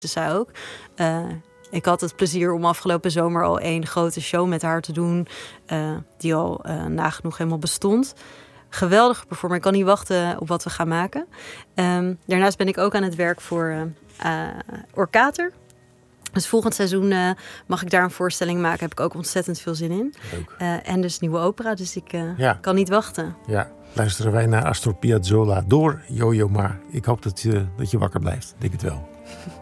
Ze zei ook, ik had het plezier om afgelopen zomer al 1 grote show met haar te doen. Die al nagenoeg helemaal bestond. Geweldige performer. Ik kan niet wachten op wat we gaan maken. Daarnaast ben ik ook aan het werk voor Orkater. Dus volgend seizoen mag ik daar een voorstelling maken. Heb ik ook ontzettend veel zin in. En dus nieuwe opera. Dus ik kan niet wachten. Ja, luisteren wij naar Astor Piazzolla door Yo-Yo Ma. Ik hoop dat je wakker blijft. Ik denk het wel.